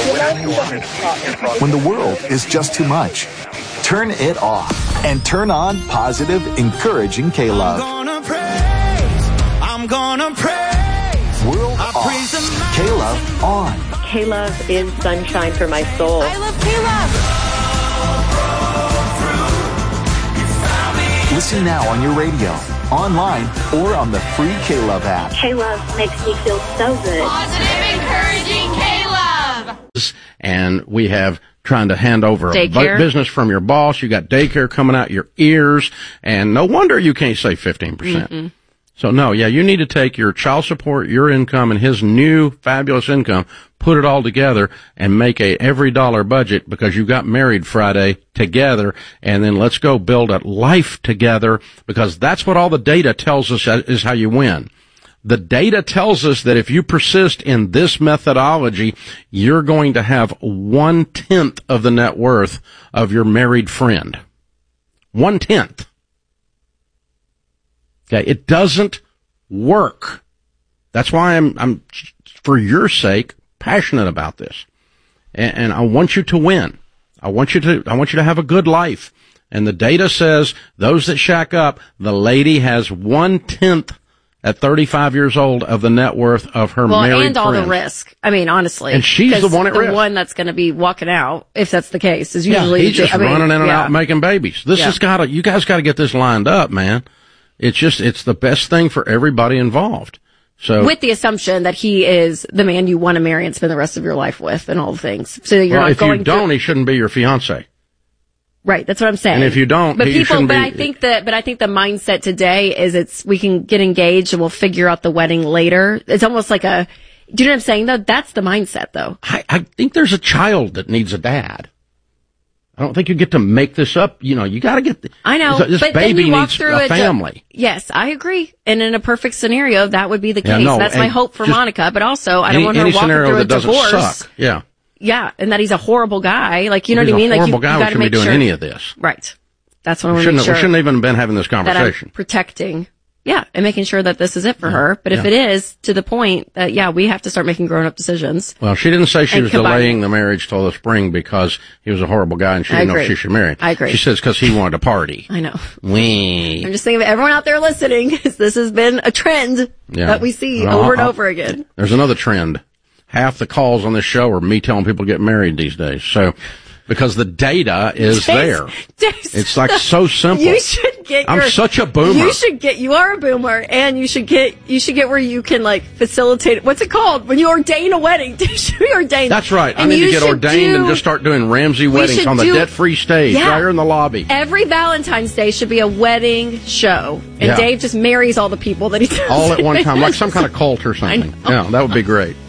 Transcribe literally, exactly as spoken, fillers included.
When the world is just too much, turn it off and turn on positive, encouraging K-Love. I'm gonna praise, I'm gonna praise. World I off, praise K-Love on. K-Love is sunshine for my soul. I love K-Love. Listen now on your radio, online, or on the free K-Love app. K-Love makes me feel so good. Positive, encouraging K-Love. And we have trying to hand over a daycare. business from your boss. You got daycare coming out your ears, and no wonder you can't save fifteen percent. Mm-mm. So no, yeah, you need to take your child support, your income, and his new fabulous income, put it all together, and make a every dollar budget, because you got married Friday together, and then let's go build a life together, because that's what all the data tells us is how you win. The data tells us that if you persist in this methodology, you're going to have one-tenth of the net worth of your married friend. One-tenth. Okay, it doesn't work. That's why I'm, I'm, for your sake, passionate about this. And, and I want you to win. I want you to, I want you to have a good life. And the data says those that shack up, the lady has one-tenth at thirty-five years old of the net worth of her well, married friend. and all the risk. I mean, honestly. And she's the one at the risk. The one that's going to be walking out, if that's the case, is Yeah, usually... he's just I mean, running in and yeah. out making babies. This Yeah. has got to, you guys got to get this lined up, man. It's just, it's the best thing for everybody involved. So, with the assumption that he is the man you want to marry and spend the rest of your life with and all the things. So that you're well, not if going you don't, through... he shouldn't be your fiancé. Right, that's what I'm saying. And if you don't, but he people, shouldn't but be. I think that, but I think the mindset today is it's, we can get engaged and we'll figure out the wedding later. It's almost like a, do you know what I'm saying though? That's the mindset though. I, I think there's a child that needs a dad. I don't think you get to make this up. You know, you got to get the, I know, this, this but baby then you walk needs through a it. family. Yes, I agree. And in a perfect scenario, that would be the Yeah, case. no, That's my and hope for just Monica. But also, I any, don't want her any walking scenario through a that doesn't divorce. suck. Yeah. Yeah, and that he's a horrible guy. Like, you know If what I he's mean? a Like, you, horrible guy, you we got to shouldn't make be doing sure. any of this. Right. That's what I We want to shouldn't, make sure. we shouldn't even been having this that I'm conversation. protecting. Yeah, and making sure that this is it for her. But if Yeah. it is, to the point that, yeah, we have to start making grown-up decisions. Well, she didn't say she And was combine- delaying the marriage till the spring because he was a horrible guy and she I didn't know agree. if she should marry him. I agree. She says because he wanted to party. I know. Wee. I'm just thinking of everyone out there listening, 'cause this has been a trend Yeah. that we see Well, over and I'll- over again. There's another trend. Half the calls on this show are me telling people to get married these days. So, because the data is there. Jason, It's like so simple. You should get I'm your, such a boomer. You should get, you are a boomer, and you should get, you should get where you can, like, facilitate, what's it called? When you ordain a wedding. You should be ordained. That's right. I And need to you get should ordained do- and just start doing Ramsey weddings should on the do- debt-free stage Yeah. right here in the lobby. Every Valentine's Day should be a wedding show. And Yeah. Dave just marries all the people that he does. All at one time, like some kind of cult or something. Yeah, that would be great.